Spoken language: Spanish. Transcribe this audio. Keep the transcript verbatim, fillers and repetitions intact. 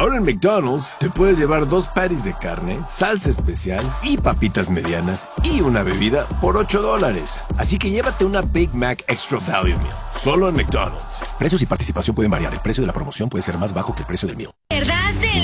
Ahora en McDonald's te puedes llevar dos patties de carne, salsa especial y papitas medianas y una bebida por ocho dólares. Así que llévate una Big Mac Extra Value Meal, solo en McDonald's. Precios y participación pueden variar. El precio de la promoción puede ser más bajo que el precio del meal. ¿Verdad?